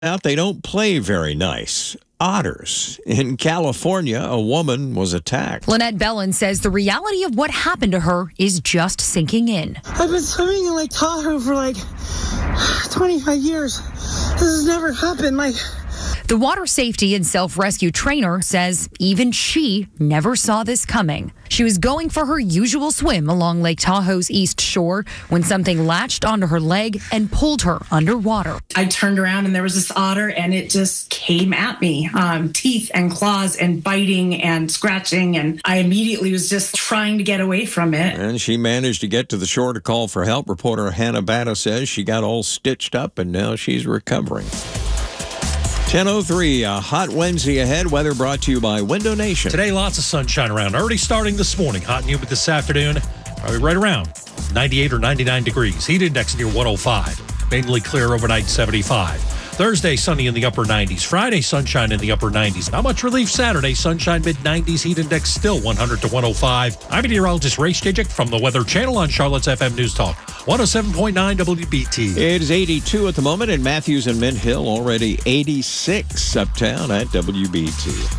out they don't play very nice. Otters. In California, a woman was attacked. Lynette Bellin says the reality of what happened to her is just sinking in. I've been swimming in Lake Tahoe for 25 years. This has never happened. The water safety and self-rescue trainer says even she never saw this coming. She was going for her usual swim along Lake Tahoe's east shore when something latched onto her leg and pulled her underwater. I turned around and there was this otter and it just came at me, teeth and claws and biting and scratching. And I immediately was just trying to get away from it. And she managed to get to the shore to call for help. Reporter Hannah Batta says she got all stitched up and now she's recovering. 10:03, a hot Wednesday ahead. Weather brought to you by Window Nation. Today, lots of sunshine around. Already starting this morning. Hot and humid this afternoon. Probably right around 98 or 99 degrees. Heat index near 105. Mainly clear overnight, 75. Thursday, sunny in the upper 90s. Friday, sunshine in the upper 90s. Not much relief Saturday. Sunshine mid-90s. Heat index still 100 to 105. I'm meteorologist Ray Stijik from the Weather Channel on Charlotte's FM News Talk. 107.9 WBT. It is 82 at the moment in Matthews and Mint Hill. Already 86 uptown at WBT.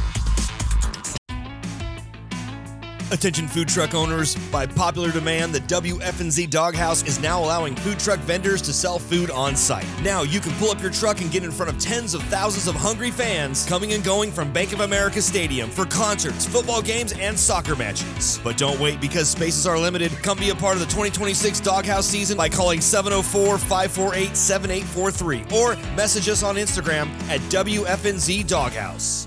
Attention food truck owners, by popular demand, the WFNZ Doghouse is now allowing food truck vendors to sell food on site. Now you can pull up your truck and get in front of tens of thousands of hungry fans coming and going from Bank of America Stadium for concerts, football games, and soccer matches. But don't wait because spaces are limited. Come be a part of the 2026 Doghouse season by calling 704-548-7843 or message us on Instagram at WFNZ Doghouse.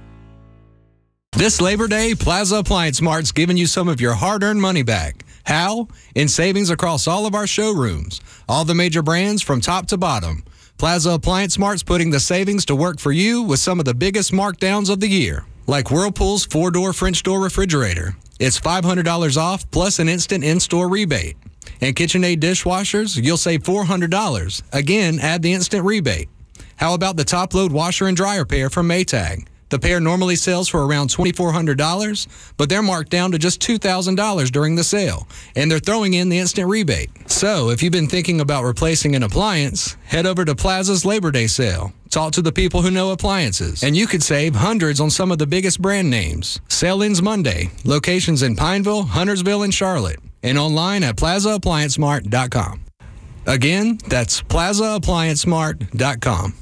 This Labor Day, Plaza Appliance Mart's giving you some of your hard-earned money back. How? In savings across all of our showrooms. All the major brands from top to bottom. Plaza Appliance Mart's putting the savings to work for you with some of the biggest markdowns of the year. Like Whirlpool's 4-door French door refrigerator. It's $500 off plus an instant in-store rebate. And KitchenAid dishwashers, you'll save $400. Again, add the instant rebate. How about the top-load washer and dryer pair from Maytag? The pair normally sells for around $2,400, but they're marked down to just $2,000 during the sale, and they're throwing in the instant rebate. So if you've been thinking about replacing an appliance, head over to Plaza's Labor Day sale. Talk to the people who know appliances, and you could save hundreds on some of the biggest brand names. Sale ends Monday. Locations in Pineville, Huntersville, and Charlotte, and online at plazaappliancemart.com. Again, that's plazaappliancemart.com.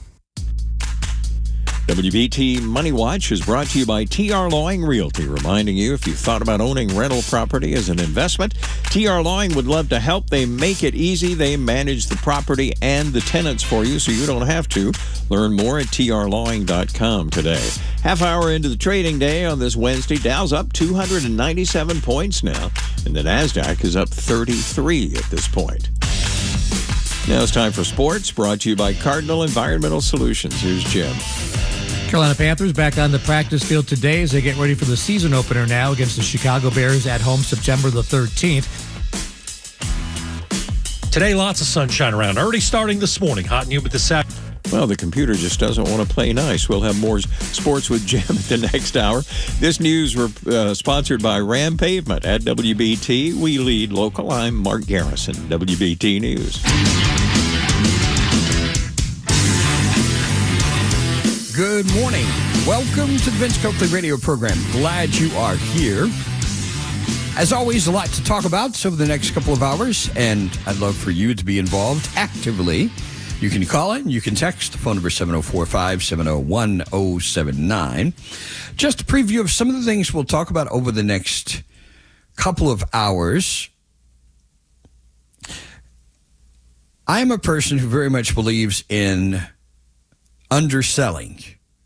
WBT Money Watch is brought to you by TR Lawing Realty, reminding you if you thought about owning rental property as an investment, TR Lawing would love to help. They make it easy. They manage the property and the tenants for you, so you don't have to. Learn more at trlawing.com today. Half hour into the trading day on this Wednesday, Dow's up 297 points now, and the NASDAQ is up 33 at this point. Now it's time for sports, brought to you by Cardinal Environmental Solutions. Here's Jim. Carolina Panthers back on the practice field today as they get ready for the season opener now against the Chicago Bears at home September the 13th. Today, lots of sunshine around. Already starting this morning. Hot and humid this afternoon. Well, the computer just doesn't want to play nice. We'll have more sports with Jim at the next hour. This news sponsored by Ram Pavement at WBT. We lead local. I'm Mark Garrison, WBT News. Good morning. Welcome to the Vince Coakley radio program. Glad you are here. As always, a lot to talk about over the next couple of hours, and I'd love for you to be involved actively. You can call in, you can text, the phone number 704-570-1079. Just a preview of some of the things we'll talk about over the next couple of hours. I am a person who very much believes in underselling.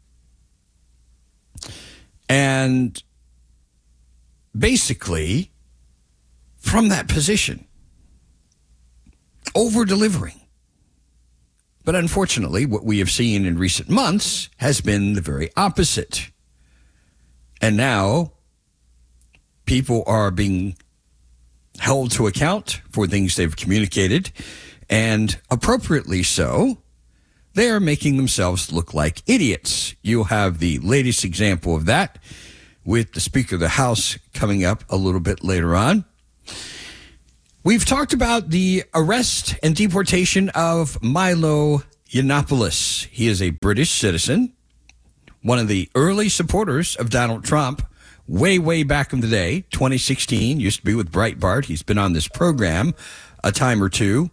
And basically, from that position, over-delivering. But unfortunately, what we have seen in recent months has been the very opposite. And now, people are being held to account for things they've communicated, and appropriately so. They are making themselves look like idiots. You'll have the latest example of that with the Speaker of the House coming up a little bit later on. We've talked about the arrest and deportation of Milo Yiannopoulos. He is a British citizen, one of the early supporters of Donald Trump way back in the day, 2016, used to be with Breitbart. He's been on this program a time or two.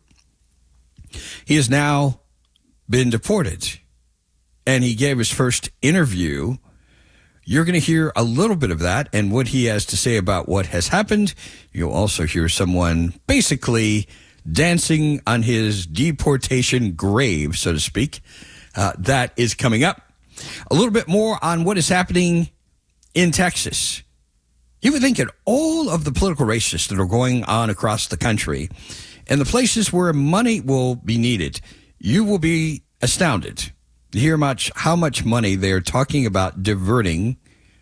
He has now been deported, and he gave his first interview. You're going to hear a little bit of that and what he has to say about what has happened. You'll also hear someone basically dancing on his deportation grave, so to speak. That is coming up. A little bit more on what is happening in Texas. You would think at all of the political races that are going on across the country and the places where money will be needed, you will be astounded to hear how much money they're talking about diverting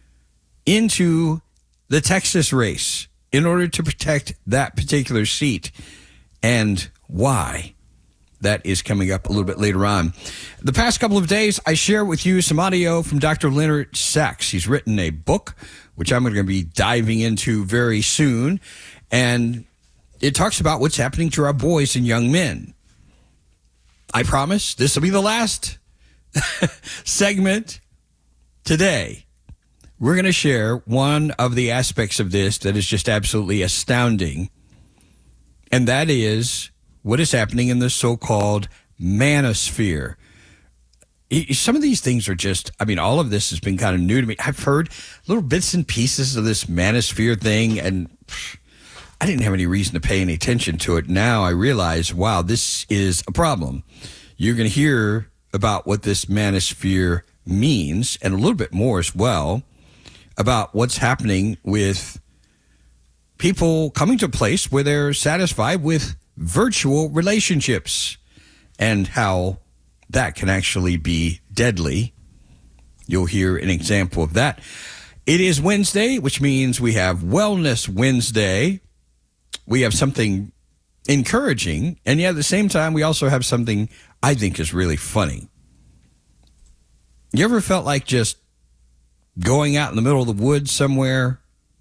into the Texas race in order to protect that particular seat, and why. That is coming up a little bit later on. The past couple of days, I share with you some audio from Dr. Leonard Sachs. He's written a book, which I'm going to be diving into very soon, and it talks about what's happening to our boys and young men. I promise this will be the last segment today. We're going to share one of the aspects of this that is just absolutely astounding, and that is what is happening in the so-called manosphere. Some of these things are just, all of this has been kind of new to me. I've heard little bits and pieces of this manosphere thing, and I didn't have any reason to pay any attention to it. Now I realize, wow, this is a problem. You're going to hear about what this manosphere means, and a little bit more as well about what's happening with people coming to a place where they're satisfied with virtual relationships and how that can actually be deadly. You'll hear an example of that. It is Wednesday, which means we have Wellness Wednesday. We have something encouraging, and yet at the same time, we also have something I think is really funny. You ever felt like just going out in the middle of the woods somewhere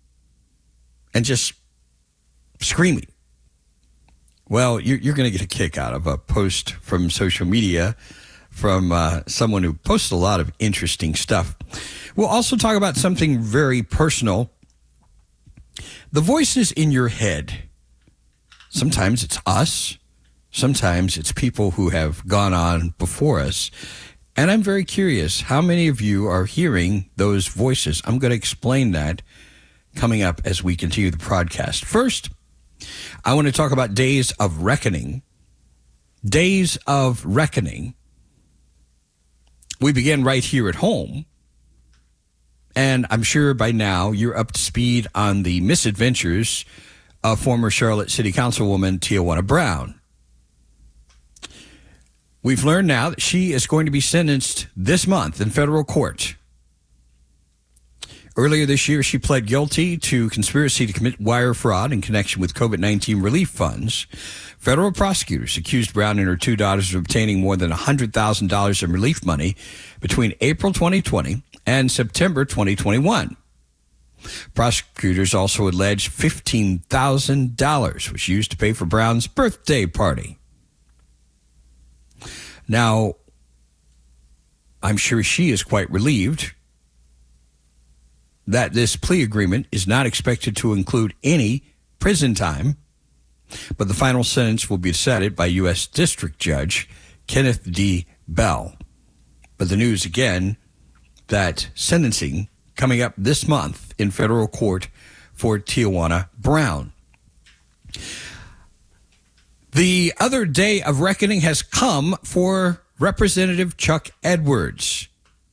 and just screaming? Well, you're going to get a kick out of a post from social media from someone who posts a lot of interesting stuff. We'll also talk about something very personal. The voices in your head. Sometimes it's us. Sometimes it's people who have gone on before us. And I'm very curious, how many of you are hearing those voices? I'm going to explain that coming up as we continue the broadcast. First, I want to talk about Days of Reckoning. Days of Reckoning. We begin right here at home. And I'm sure by now you're up to speed on the misadventures of former Charlotte City Councilwoman Tijuana Brown. We've learned now that she is going to be sentenced this month in federal court. Earlier this year, she pled guilty to conspiracy to commit wire fraud in connection with COVID-19 relief funds. Federal prosecutors accused Brown and her two daughters of obtaining more than $100,000 in relief money between April 2020 and September 2021. Prosecutors also alleged $15,000 was used to pay for Brown's birthday party. Now, I'm sure she is quite relieved that this plea agreement is not expected to include any prison time, but the final sentence will be decided by U.S. District Judge Kenneth D. Bell. But the news again, that sentencing coming up this month in federal court for Tijuana Brown. The other day of reckoning has come for Representative Chuck Edwards.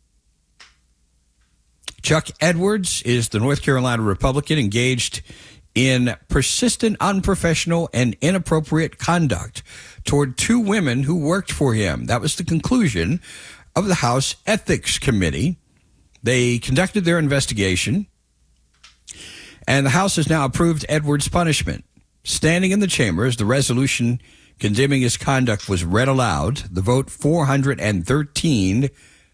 Chuck Edwards is the North Carolina Republican engaged in persistent, unprofessional, and inappropriate conduct toward two women who worked for him. That was the conclusion of the House Ethics Committee. They conducted their investigation, and the House has now approved Edwards' punishment. Standing in the chamber as the resolution condemning his conduct was read aloud, the vote 413-2.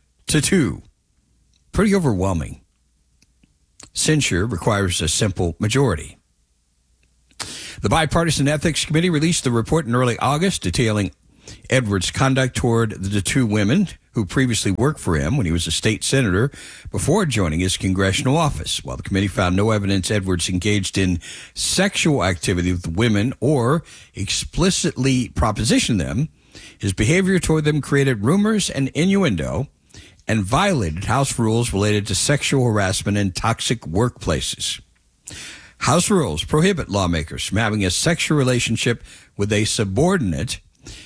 Pretty overwhelming. Censure requires a simple majority. The Bipartisan Ethics Committee released the report in early August detailing Edwards' conduct toward the two women who previously worked for him when he was a state senator before joining his congressional office. While the committee found no evidence Edwards engaged in sexual activity with the women or explicitly propositioned them, his behavior toward them created rumors and innuendo and violated House rules related to sexual harassment in toxic workplaces. House rules prohibit lawmakers from having a sexual relationship with a subordinate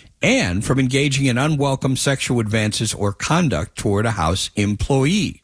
and from engaging in unwelcome sexual advances or conduct toward a House employee.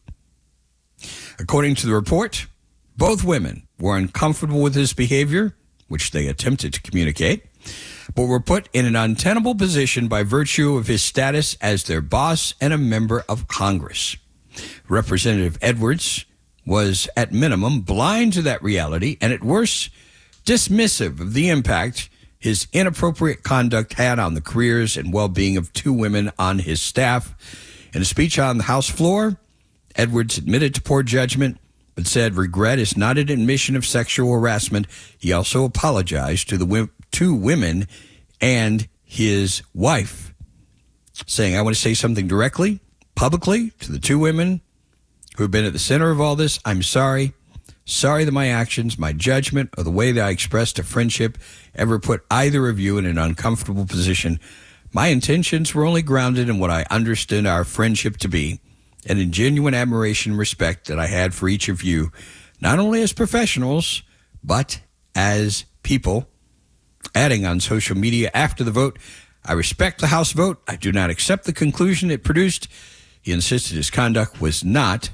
According to the report, both women were uncomfortable with his behavior, which they attempted to communicate, but were put in an untenable position by virtue of his status as their boss and a member of Congress. Representative Edwards was, at minimum, blind to that reality and, at worst, dismissive of the impact his inappropriate conduct had on the careers and well-being of two women on his staff. In a speech on the House floor, Edwards admitted to poor judgment, but said regret is not an admission of sexual harassment. He also apologized to the two women and his wife, saying, I want to say something directly, publicly, to the two women who have been at the center of all this. I'm sorry. Sorry that my actions, my judgment, or the way that I expressed a friendship ever put either of you in an uncomfortable position. My intentions were only grounded in what I understood our friendship to be, and in genuine admiration and respect that I had for each of you, not only as professionals, but as people. Adding on social media after the vote, I respect the House vote. I do not accept the conclusion it produced. He insisted his conduct was not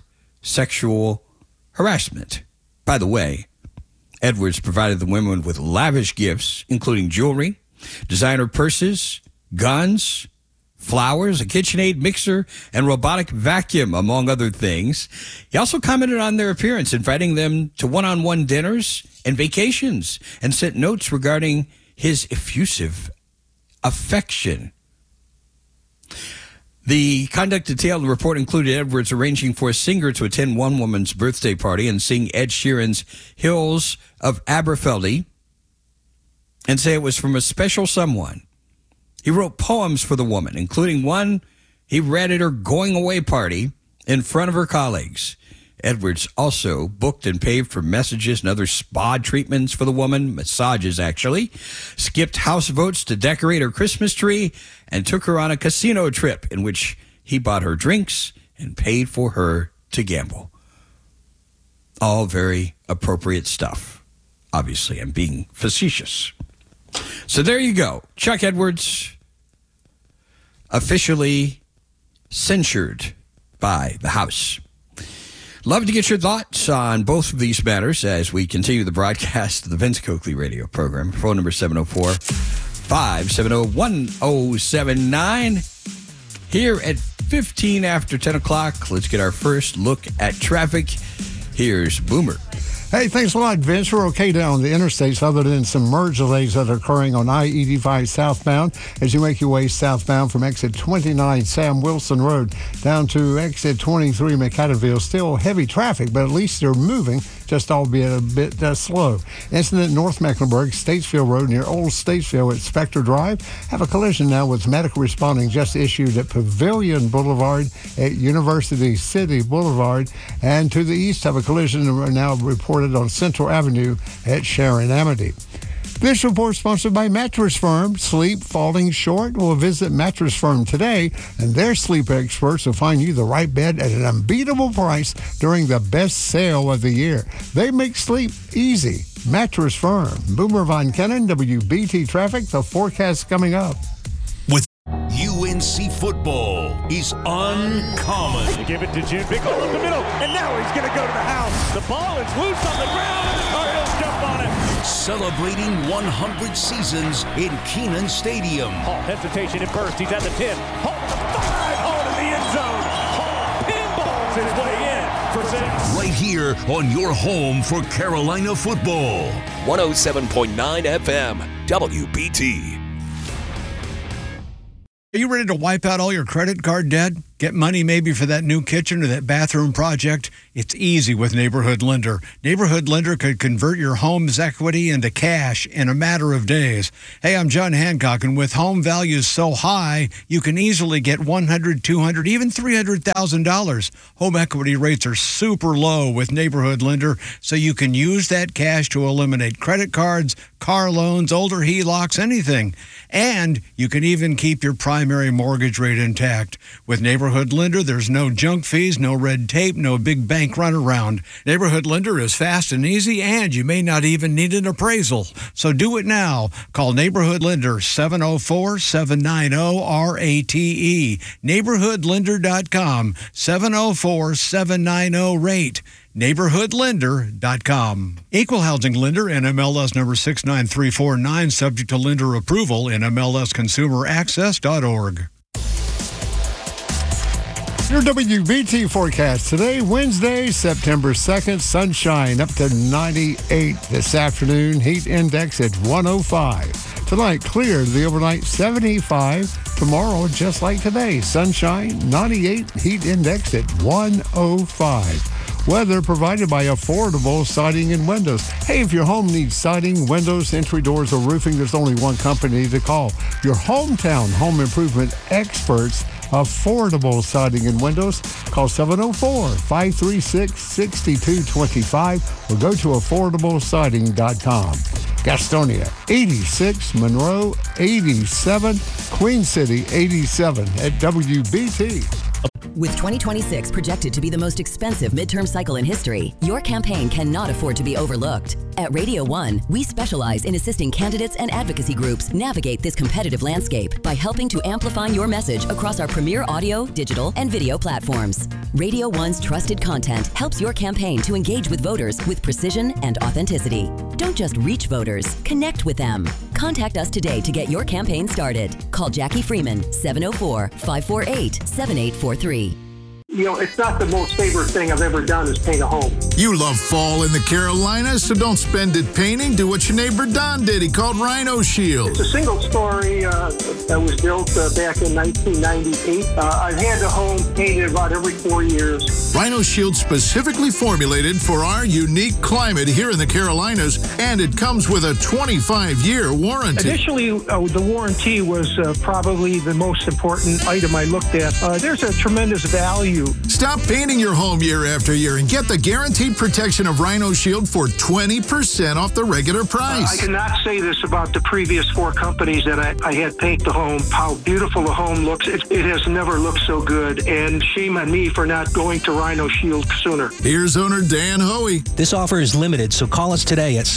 sexual harassment. By the way, Edwards provided the women with lavish gifts, including jewelry, designer purses, guns, flowers, a KitchenAid mixer, and robotic vacuum, among other things. He also commented on their appearance, inviting them to one-on-one dinners and vacations, and sent notes regarding his effusive affection. The conduct detailed in the report included Edwards arranging for a singer to attend one woman's birthday party and sing Ed Sheeran's Hills of Aberfeldy and say it was from a special someone. He wrote poems for the woman, including one he read at her going-away party in front of her colleagues. Edwards also booked and paid for messages and other spa treatments for the woman, massages actually, skipped House votes to decorate her Christmas tree, and took her on a casino trip in which he bought her drinks and paid for her to gamble. All very appropriate stuff. Obviously, I'm being facetious. So there you go. Chuck Edwards, officially censured by the House. Love to get your thoughts on both of these matters as we continue the broadcast of the Vince Coakley radio program. Phone number 704-570-1079. Here at 15 after 10 o'clock, let's get our first look at traffic. Here's Boomer. Hey, thanks a lot, Vince. We're okay down the interstates other than some merge delays that are occurring on I-85 southbound as you make your way southbound from exit 29 Sam Wilson Road down to exit 23 McAdenville. Still heavy traffic, but at least they're moving, just albeit a bit slow. Incident North Mecklenburg, Statesville Road near Old Statesville at Spectre Drive. Have a collision now with medical responding just issued at Pavilion Boulevard at University City Boulevard. And to the east, have a collision now reported on Central Avenue at Sharon Amity. This report sponsored by Mattress Firm. Sleep falling short? Well, visit Mattress Firm today, and their sleep experts will find you the right bed at an unbeatable price during the best sale of the year. They make sleep easy. Mattress Firm. Boomer Von Kennan, WBT Traffic. The forecast coming up. UNC football is uncommon. They give it to Jim. Big hole up the middle, and now he's going to go to the house. The ball is loose on the ground, and the Cardinals jump on it. Celebrating 100 seasons in Kenan Stadium. Hall, hesitation at first. He's at the 10. Hall to the 5. Hall to the end zone. Hall pinballs his way in for 6. Right here on your home for Carolina football. 107.9 FM, WBT. Are you ready to wipe out all your credit card debt? Get money maybe for that new kitchen or that bathroom project? It's easy with Neighborhood Lender. Neighborhood Lender could convert your home's equity into cash in a matter of days. Hey, I'm John Hancock, and with home values so high, you can easily get $100,000, $200,000, even $300,000. Home equity rates are super low with Neighborhood Lender, so you can use that cash to eliminate credit cards, car loans, older HELOCs, anything. And you can even keep your primary mortgage rate intact. With Neighborhood Lender, there's no junk fees, no red tape, no big bank runaround. Neighborhood Lender is fast and easy, and you may not even need an appraisal. So do it now. Call Neighborhood Lender 704-790-RATE. NeighborhoodLender.com 704-790-RATE. NeighborhoodLender.com. Equal housing lender, NMLS number 69349, subject to lender approval, NMLSconsumeraccess.org. Your WBT forecast today, Wednesday, September 2nd, sunshine up to 98 this afternoon, heat index at 105. Tonight, clear, the overnight 75. Tomorrow, just like today, sunshine, 98, heat index at 105. Weather provided by Affordable Siding and Windows. Hey, if your home needs siding, windows, entry doors, or roofing, there's only one company to call. Your hometown home improvement experts, Affordable Siding and Windows. Call 704-536-6225 or go to affordablesiding.com. Gastonia, 86. Monroe, 87. Queen City, 87 at WBT. With 2026 projected to be the most expensive midterm cycle in history, your campaign cannot afford to be overlooked. At Radio 1, we specialize in assisting candidates and advocacy groups navigate this competitive landscape by helping to amplify your message across our premier audio, digital, and video platforms. Radio 1's trusted content helps your campaign to engage with voters with precision and authenticity. Don't just reach voters, connect with them. Contact us today to get your campaign started. Call Jackie Freeman, 704-548-7843. You know, it's not the most favorite thing I've ever done is paint a home. You love fall in the Carolinas, so don't spend it painting. Do what your neighbor Don did. He called Rhino Shield. It's a single story that was built back in 1998. I've had the home painted about every 4 years. Rhino Shield specifically formulated for our unique climate here in the Carolinas, and it comes with a 25-year warranty. Initially, the warranty was probably the most important item I looked at. There's a tremendous value. Stop painting your home year after year and get the guaranteed protection of Rhino Shield for 20% off the regular price. I cannot say this about the previous 4 companies that I had paint the home, how beautiful the home looks. It has never looked so good, and shame on me for not going to Rhino Shield sooner. Here's owner Dan Hoey. This offer is limited, so call us today at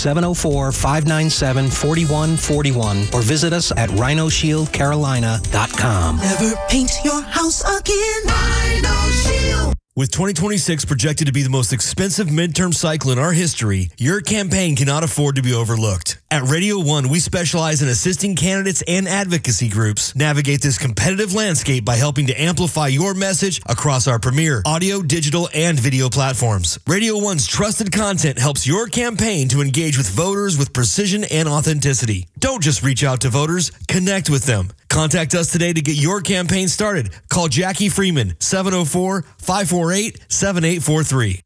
704-597-4141 or visit us at rhinoshieldcarolina.com. Never paint your house again. Rhino Shield. With 2026 projected to be the most expensive midterm cycle in our history, your campaign cannot afford to be overlooked. At Radio 1, we specialize in assisting candidates and advocacy groups navigate this competitive landscape by helping to amplify your message across our premier audio, digital, and video platforms. Radio 1's trusted content helps your campaign to engage with voters with precision and authenticity. Don't just reach out to voters, connect with them. Contact us today to get your campaign started. Call Jackie Freeman, 704-548-7843.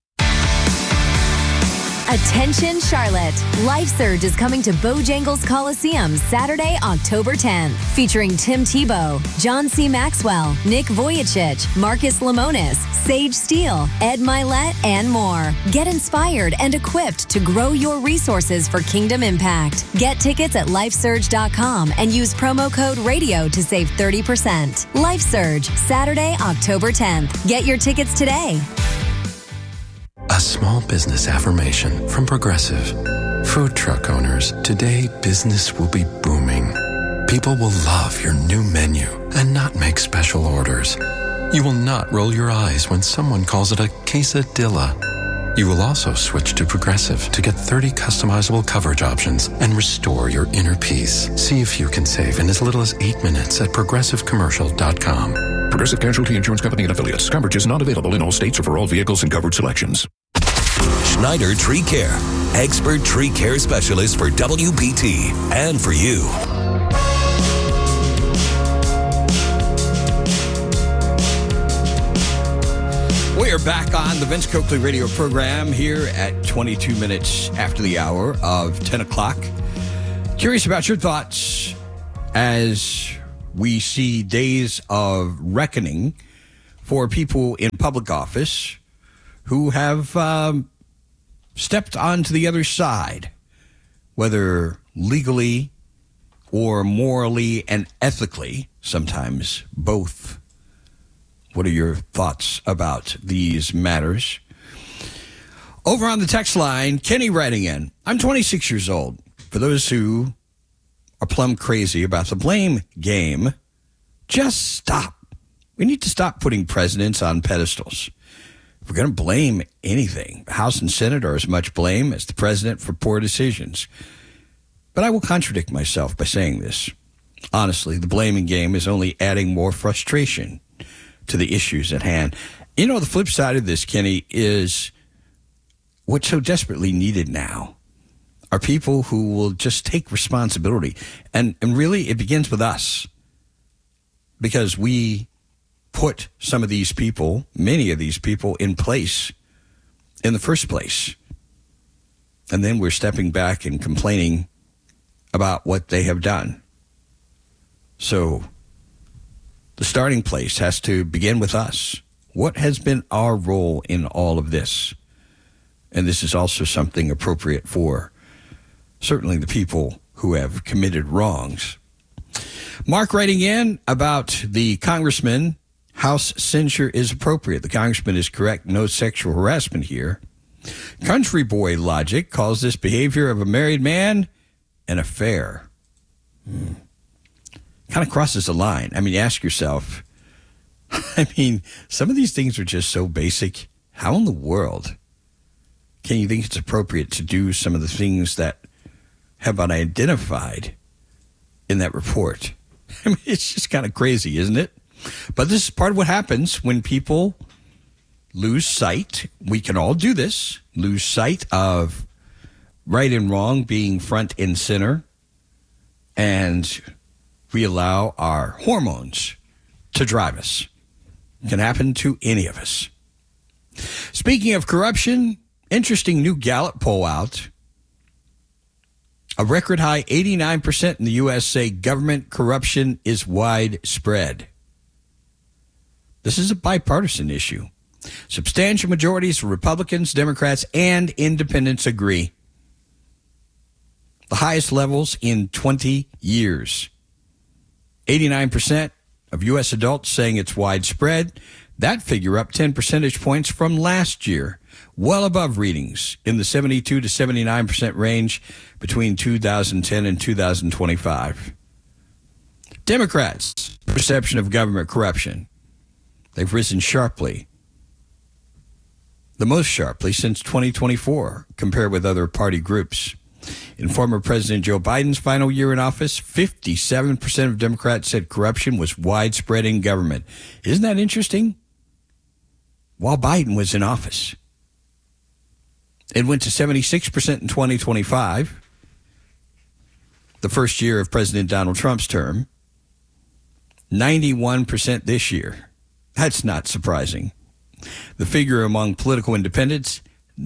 Attention Charlotte. LifeSurge is coming to Bojangles Coliseum Saturday, October 10th, featuring Tim Tebow, John C. Maxwell, Nick Vujicic, Marcus Lemonis, Sage Steele, Ed Milet, and more. Get inspired and equipped to grow your resources for Kingdom Impact. Get tickets at lifesurge.com and use promo code RADIO to save 30%. LifeSurge, Saturday, October 10th. Get your tickets today. A small business affirmation from Progressive. Food truck owners, today business will be booming. People will love your new menu and not make special orders. You will not roll your eyes when someone calls it a quesadilla. You will also switch to Progressive to get 30 customizable coverage options and restore your inner peace. See if you can save in as little as 8 minutes at progressivecommercial.com. Progressive Casualty Insurance Company and Affiliates. Coverage is not available in all states or for all vehicles and covered selections. Schneider Tree Care, expert tree care specialist for WBT and for you. We are back on the Vince Coakley radio program here at 22 minutes after the hour of 10 o'clock. Curious about your thoughts as we see days of reckoning for people in public office who have stepped onto the other side, whether legally or morally and ethically, sometimes both. What are your thoughts about these matters? Over on the text line, Kenny writing in, I'm 26 years old. For those who are plumb crazy about the blame game, just stop. We need to stop putting presidents on pedestals. If we're going to blame anything, the House and Senate are as much blame as the president for poor decisions. But I will contradict myself by saying this. Honestly, the blaming game is only adding more frustration to the issues at hand. You know, the flip side of this, Kenny, is what's so desperately needed now are people who will just take responsibility. And really, it begins with us. Because we put some of these people, many of these people, in place in the first place. And then we're stepping back and complaining about what they have done. So the starting place has to begin with us. What has been our role in all of this? And this is also something appropriate for certainly the people who have committed wrongs. Mark writing in about the congressman, House censure is appropriate. The congressman is correct. No sexual harassment here. Country boy logic calls this behavior of a married man an affair. Kind of crosses the line. I mean, ask yourself, some of these things are just so basic. How in the world can you think it's appropriate to do some of the things that have been identified in that report? I mean, it's just kind of crazy, isn't it? But this is part of what happens when people lose sight. We can all do this. Lose sight of right and wrong being front and center. And we allow our hormones to drive us. It can happen to any of us. Speaking of corruption, interesting new Gallup poll out. A record high 89% in the U.S. say government corruption is widespread. This is a bipartisan issue. Substantial majorities of Republicans, Democrats, and independents agree. The highest levels in 20 years. 89% of U.S. adults saying it's widespread. That figure up 10 percentage points from last year, well above readings in the 72 to 79% range between 2010 and 2025. Democrats' perception of government corruption. They've risen sharply. The most sharply since 2024, compared with other party groups. In former President Joe Biden's final year in office, 57% of Democrats said corruption was widespread in government. Isn't that interesting? While Biden was in office. It went to 76% in 2025, the first year of President Donald Trump's term. 91% this year. That's not surprising. The figure among political independents,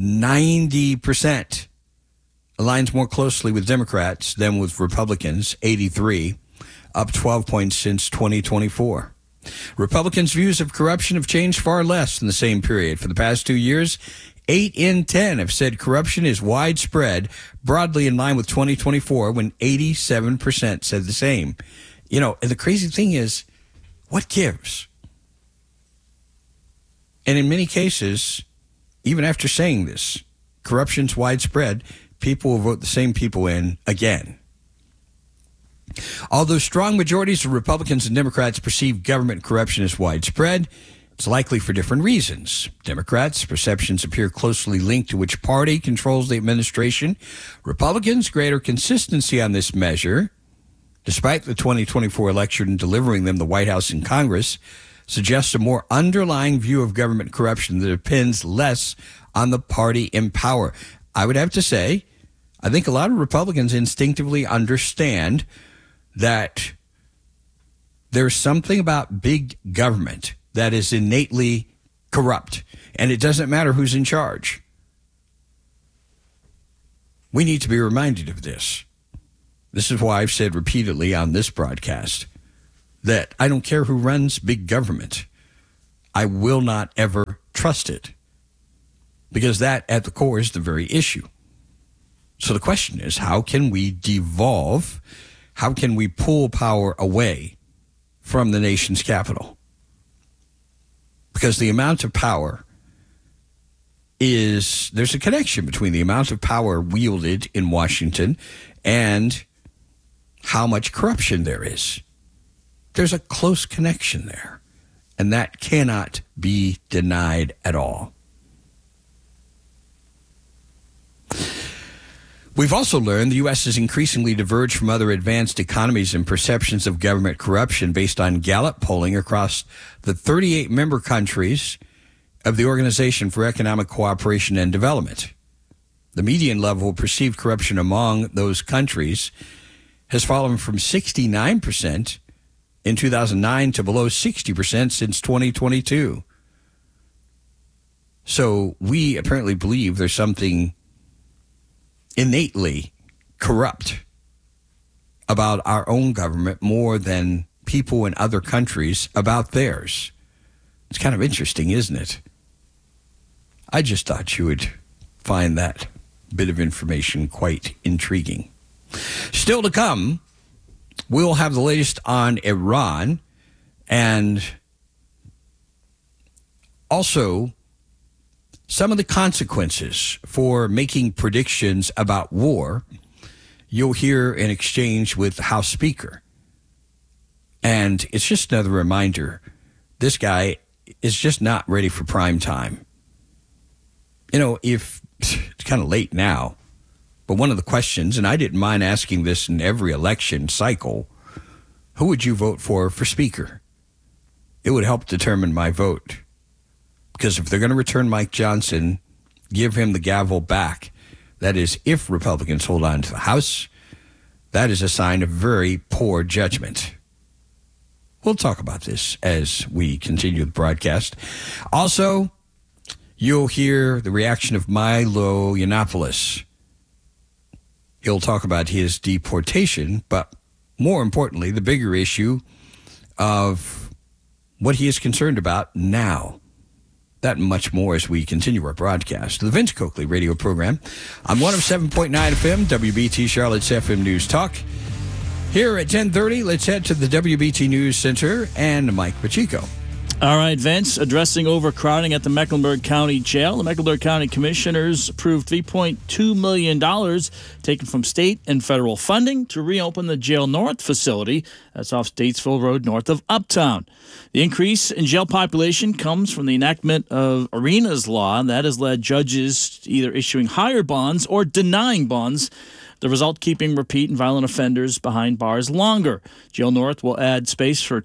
90%. Aligns more closely with Democrats than with Republicans, 83, up 12 points since 2024. Republicans' views of corruption have changed far less in the same period. For the past 2 years, 8 in 10 have said corruption is widespread, broadly in line with 2024, when 87% said the same. You know, and the crazy thing is, what gives? And in many cases, even after saying this, corruption's widespread, people will vote the same people in again. Although strong majorities of Republicans and Democrats perceive government corruption as widespread, it's likely for different reasons. Democrats' perceptions appear closely linked to which party controls the administration. Republicans' greater consistency on this measure, despite the 2024 election delivering them the White House and Congress, suggests a more underlying view of government corruption that depends less on the party in power. I would have to say, I think a lot of Republicans instinctively understand that there's something about big government that is innately corrupt. And it doesn't matter who's in charge. We need to be reminded of this. This is why I've said repeatedly on this broadcast that I don't care who runs big government. I will not ever trust it, because that at the core is the very issue. So the question is, how can we devolve? How can we pull power away from the nation's capital? Because the amount of power there's a connection between the amount of power wielded in Washington and how much corruption there is. There's a close connection there, and that cannot be denied at all. We've also learned the U.S. has increasingly diverged from other advanced economies in perceptions of government corruption based on Gallup polling across the 38 member countries of the Organization for Economic Cooperation and Development. The median level of perceived corruption among those countries has fallen from 69% in 2009 to below 60% since 2022. So we apparently believe there's something innately corrupt about our own government more than people in other countries about theirs. It's kind of interesting, isn't it? I just thought you would find that bit of information quite intriguing. Still to come, we'll have the latest on Iran and also some of the consequences for making predictions about war. You'll hear an exchange with the House Speaker. And it's just another reminder, this guy is just not ready for prime time. You know, if it's kind of late now, but one of the questions, and I didn't mind asking this in every election cycle, who would you vote for Speaker? It would help determine my vote. Because if they're going to return Mike Johnson, give him the gavel back. That is, if Republicans hold on to the House, that is a sign of very poor judgment. We'll talk about this as we continue the broadcast. Also, you'll hear the reaction of Milo Yiannopoulos. He'll talk about his deportation, but more importantly, the bigger issue of what he is concerned about now. That and much more as we continue our broadcast. The Vince Coakley radio program on 107.9 FM, WBT Charlotte's FM News Talk. Here at 10:30, let's head to the WBT News Center and Mike Pacheco. All right, Vince, addressing overcrowding at the Mecklenburg County Jail. The Mecklenburg County Commissioners approved $3.2 million taken from state and federal funding to reopen the Jail North facility. That's off Statesville Road north of Uptown. The increase in jail population comes from the enactment of Arenas law that has led judges either issuing higher bonds or denying bonds, the result keeping repeat and violent offenders behind bars longer. Jail North will add space for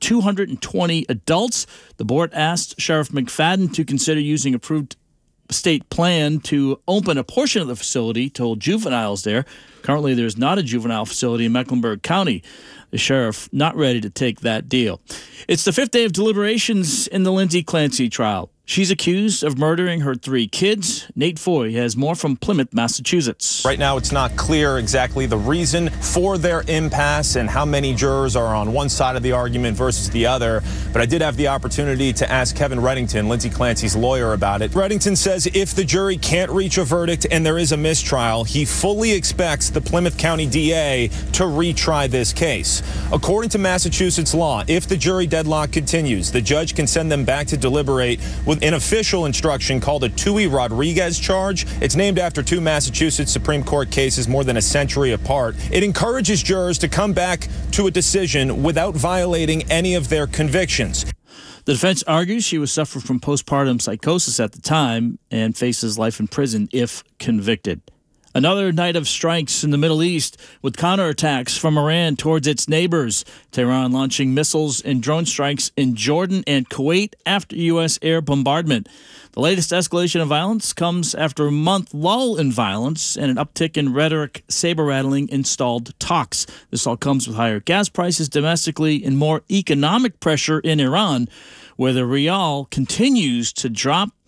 220 adults. The board asked Sheriff McFadden to consider using approved state plan to open a portion of the facility to hold juveniles there. Currently, there's not a juvenile facility in Mecklenburg County. The sheriff not ready to take that deal. It's the fifth day of deliberations in the Lindsay Clancy trial. She's accused of murdering her 3 kids. Nate Foy has more from Plymouth, Massachusetts. Right now, it's not clear exactly the reason for their impasse and how many jurors are on one side of the argument versus the other. But I did have the opportunity to ask Kevin Reddington, Lindsay Clancy's lawyer, about it. Reddington says if the jury can't reach a verdict and there is a mistrial, he fully expects the Plymouth County DA to retry this case. According to Massachusetts law, if the jury deadlock continues, the judge can send them back to deliberate with an official instruction called a Tui Rodriguez charge. It's named after 2 Massachusetts Supreme Court cases more than a century apart. It encourages jurors to come back to a decision without violating any of their convictions. The defense argues she was suffering from postpartum psychosis at the time and faces life in prison if convicted. Another night of strikes in the Middle East with counterattacks from Iran towards its neighbors. Tehran launching missiles and drone strikes in Jordan and Kuwait after U.S. air bombardment. The latest escalation of violence comes after a month lull in violence and an uptick in rhetoric saber-rattling in stalled talks. This all comes with higher gas prices domestically and more economic pressure in Iran, where the rial continues to drop.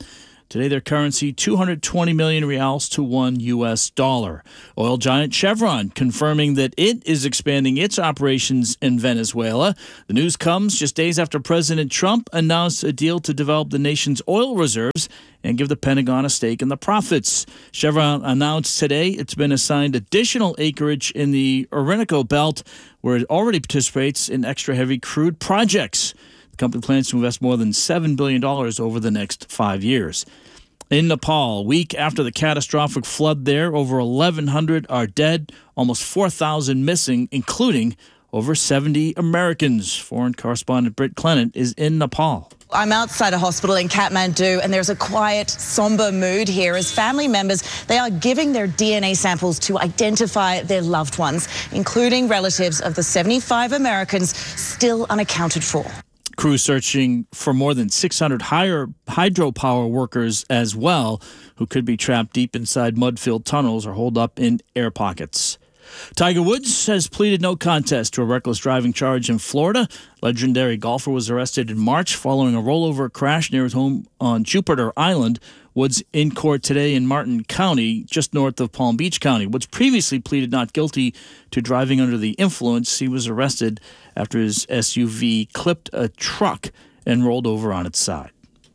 Today, their currency, 220 million reals to $1 US. Oil giant Chevron confirming that it is expanding its operations in Venezuela. The news comes just days after President Trump announced a deal to develop the nation's oil reserves and give the Pentagon a stake in the profits. Chevron announced today it's been assigned additional acreage in the Orinoco Belt, where it already participates in extra heavy crude projects. The company plans to invest more than $7 billion over the next 5 years. In Nepal, week after the catastrophic flood there, over 1,100 are dead, almost 4,000 missing, including over 70 Americans. Foreign correspondent Britt Clement is in Nepal. I'm outside a hospital in Kathmandu, and there's a quiet, somber mood here as family members, they are giving their DNA samples to identify their loved ones, including relatives of the 75 Americans still unaccounted for. Crews searching for more than 600 hydropower workers as well, who could be trapped deep inside mud-filled tunnels or holed up in air pockets. Tiger Woods has pleaded no contest to a reckless driving charge in Florida. Legendary golfer was arrested in March following a rollover crash near his home on Jupiter Island. Woods in court today in Martin County, just north of Palm Beach County. Woods previously pleaded not guilty to driving under the influence. He was arrested after his SUV clipped a truck and rolled over on its side.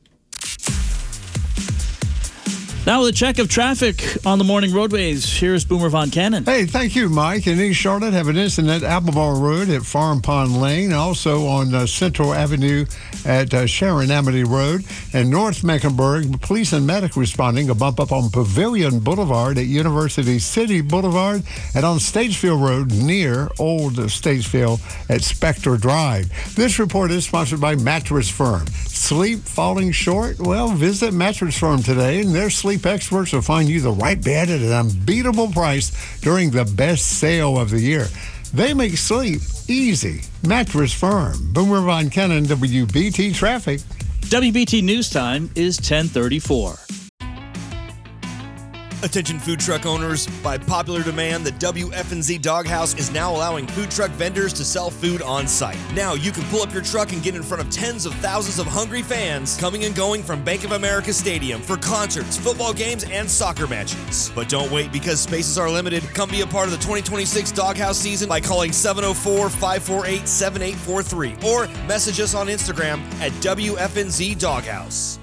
Now with a check of traffic on the morning roadways, here's Boomer Von Cannon. Hey, thank you, Mike. In East Charlotte, have an incident at Albemarle Road at Farm Pond Lane, also on Central Avenue at Sharon Amity Road. And North Mecklenburg, police and medic responding, a bump up on Pavilion Boulevard at University City Boulevard and on Statesville Road near Old Statesville at Spectre Drive. This report is sponsored by Mattress Firm. Sleep falling short? Well, visit Mattress Firm today, and their sleep experts will find you the right bed at an unbeatable price during the best sale of the year. They make sleep easy. Mattress Firm. Boomer Von Cannon, WBT Traffic. WBT News Time is 10:34. Attention food truck owners, by popular demand, the WFNZ Doghouse is now allowing food truck vendors to sell food on site. Now you can pull up your truck and get in front of tens of thousands of hungry fans coming and going from Bank of America Stadium for concerts, football games, and soccer matches. But don't wait, because spaces are limited. Come be a part of the 2026 Doghouse season by calling 704-548-7843 or message us on Instagram at WFNZ Doghouse.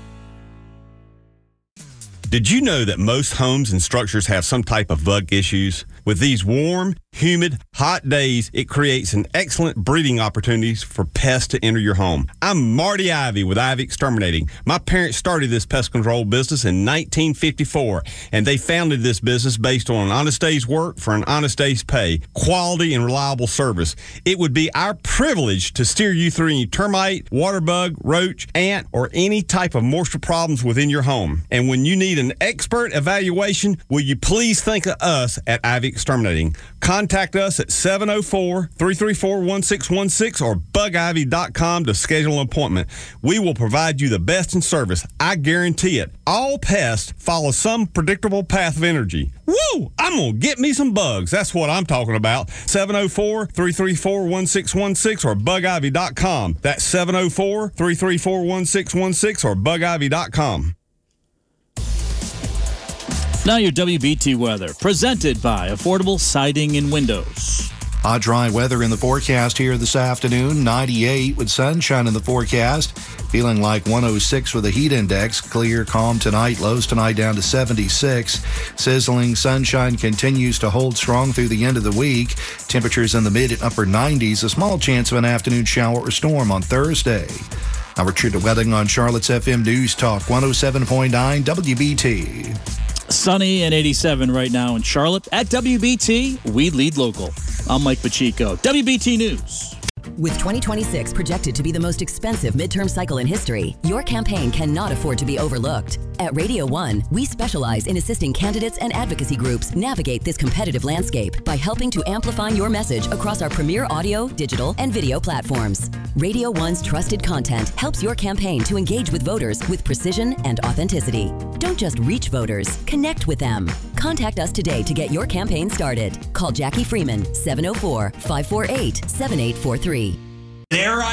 Did you know that most homes and structures have some type of bug issues? With these warm, humid, hot days, it creates an excellent breeding opportunities for pests to enter your home. I'm Marty Ivy with Ivy Exterminating. My parents started this pest control business in 1954, and they founded this business based on an honest day's work for an honest day's pay, quality and reliable service. It would be our privilege to steer you through any termite, water bug, roach, ant, or any type of moisture problems within your home. And when you need an expert evaluation, will you please think of us at Ivy Exterminating. Contact us at 704-334-1616 or bugivy.com to schedule an appointment. We will provide you the best in service. I guarantee it. All pests follow some predictable path of energy. Woo! I'm going to get me some bugs. That's what I'm talking about. 704-334-1616 or bugivy.com. That's 704-334-1616 or bugivy.com. Now your WBT weather, presented by Affordable Siding and Windows. Hot, dry weather in the forecast here this afternoon. 98 with sunshine in the forecast. Feeling like 106 with a heat index. Clear, calm tonight. Lows tonight down to 76. Sizzling sunshine continues to hold strong through the end of the week. Temperatures in the mid and upper 90s. A small chance of an afternoon shower or storm on Thursday. Now we're true to weather on Charlotte's FM News Talk 107.9 WBT. Sunny and 87 right now in Charlotte. At WBT, we lead local. I'm Mike Pacheco. WBT News. With 2026 projected to be the most expensive midterm cycle in history, your campaign cannot afford to be overlooked. At Radio 1, we specialize in assisting candidates and advocacy groups navigate this competitive landscape by helping to amplify your message across our premier audio, digital, and video platforms. Radio 1's trusted content helps your campaign to engage with voters with precision and authenticity. Don't just reach voters, connect with them. Contact us today to get your campaign started. Call Jackie Freeman, 704-548-7843. There